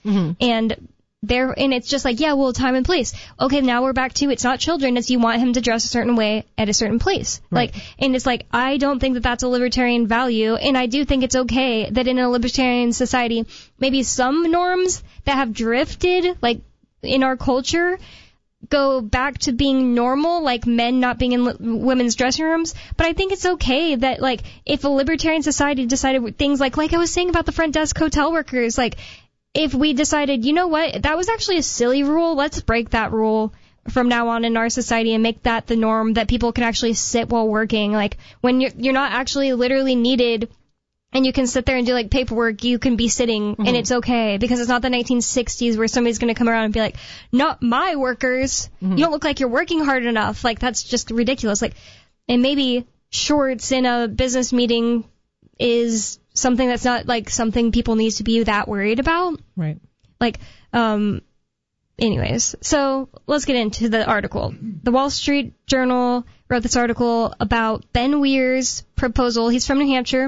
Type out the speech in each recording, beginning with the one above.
And it's just like, yeah, well, time and place. Okay, now we're back to it's not children, it's you want him to dress a certain way at a certain place. Right. And it's like, I don't think that that's a libertarian value, and I do think it's okay that in a libertarian society, maybe some norms that have drifted, like in our culture, go back to being normal, like men not being in women's dressing rooms. But I think it's okay that, like, if a libertarian society decided things like I was saying about the front desk hotel workers, like, if we decided, you know what, that was actually a silly rule, let's break that rule from now on in our society and make that the norm, that people can actually sit while working. Like, when you're not actually literally needed and you can sit there and do, like, paperwork, you can be sitting, and it's okay, because it's not the 1960s where somebody's going to come around and be like, not my workers, you don't look like you're working hard enough. Like, that's just ridiculous. Like, and maybe shorts in a business meeting is something that's not, like, something people need to be that worried about. Right. Like, anyways, so let's get into the article. The Wall Street Journal wrote this article about Ben Weir's proposal. He's from New Hampshire.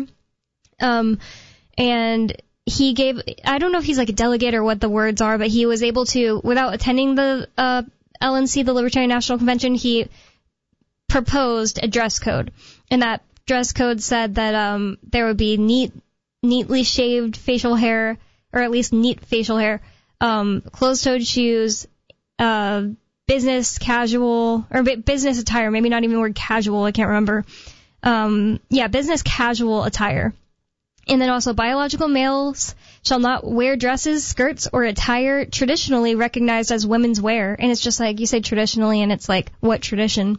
And he gave, I don't know if he's like a delegate or what the words are, but he was able to, without attending the LNC, the Libertarian National Convention, he proposed a dress code. And that dress code said that there would be neatly shaved facial hair, or at least neat facial hair, closed-toed shoes, business casual, or business attire, maybe not even the word casual, I can't remember. Business casual attire. And then also, biological males shall not wear dresses, skirts, or attire traditionally recognized as women's wear. And it's just like, you say traditionally, and it's like, what tradition?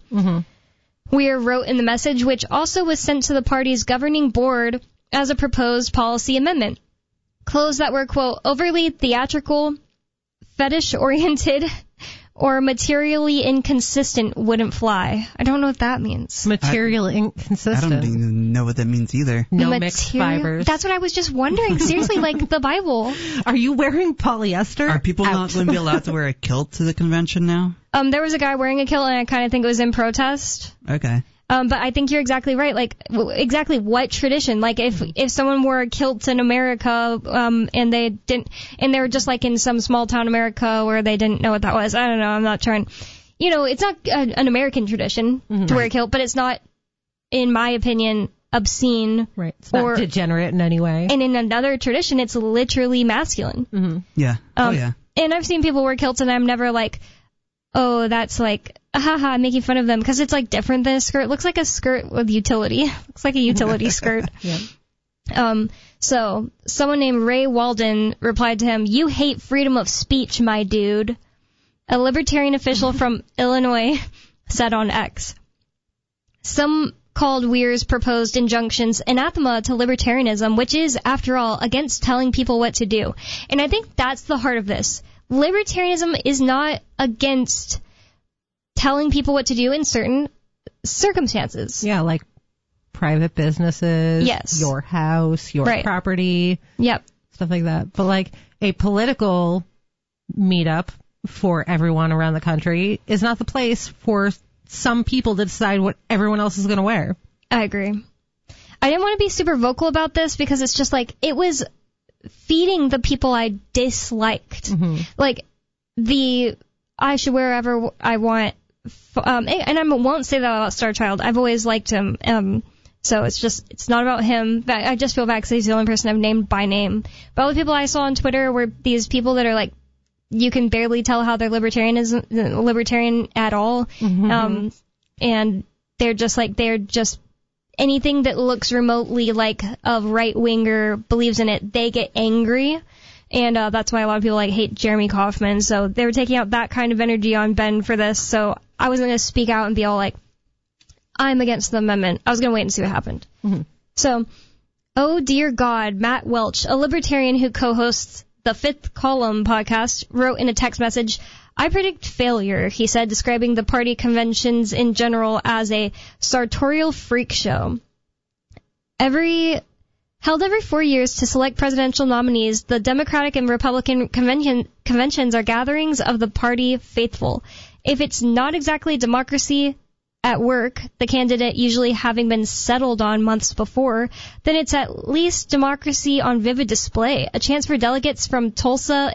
Weir wrote in the message, which also was sent to the party's governing board as a proposed policy amendment. Clothes that were, quote, overly theatrical, fetish-oriented, or materially inconsistent wouldn't fly. I don't know what that means. Materially inconsistent. I don't even know what that means either. No mixed fibers. That's what I was just wondering. Seriously, like the Bible. Are you wearing polyester? Are people not going to be allowed to wear a kilt to the convention now? There was a guy wearing a kilt, and I kind of think it was in protest. Okay. But I think you're exactly right. Like, exactly what tradition? Like, if someone wore a kilt in America, and they didn't, and they were just like in some small town America where they didn't know what that was. I don't know. I'm not trying. You know, it's not an American tradition to wear a kilt, but it's not, in my opinion, obscene. Right. It's not degenerate in any way. And in another tradition, it's literally masculine. Yeah. Yeah. And I've seen people wear kilts, and I'm never like, oh, that's like, haha, making fun of them, because it's like different than a skirt. It looks like a skirt with utility. Looks like a utility skirt. Yeah. So someone named Ray Walden replied to him, "You hate freedom of speech, my dude." A libertarian official from Illinois said on X. Some called Weir's proposed injunctions anathema to libertarianism, which is, after all, against telling people what to do. And I think that's the heart of this. Libertarianism is not against telling people what to do in certain circumstances. Yeah, like private businesses, yes, your house, your property, stuff like that. But like a political meetup for everyone around the country is not the place for some people to decide what everyone else is going to wear. I agree. I didn't want to be super vocal about this because it's just like, it was feeding the people I disliked. Like, I should wear whatever I want. And I won't say that about Star Child. I've always liked him. So it's not about him. I just feel bad because he's the only person I've named by name. But all the people I saw on Twitter were these people that are like, you can barely tell how they're libertarian at all. And they're just anything that looks remotely like a right-winger believes in it, they get angry. And that's why a lot of people hate Jeremy Kauffman. So they were taking out that kind of energy on Ben for this. So I wasn't going to speak out and be all like, I'm against the amendment. I was going to wait and see what happened. So, oh dear God, Matt Welch, a libertarian who co-hosts the Fifth Column podcast, wrote in a text message, "I predict failure," he said, describing the party conventions in general as a sartorial freak show. Held every 4 years to select presidential nominees, the Democratic and Republican conventions are gatherings of the party faithful. If it's not exactly democracy at work, the candidate usually having been settled on months before, then it's at least democracy on vivid display, a chance for delegates from Tulsa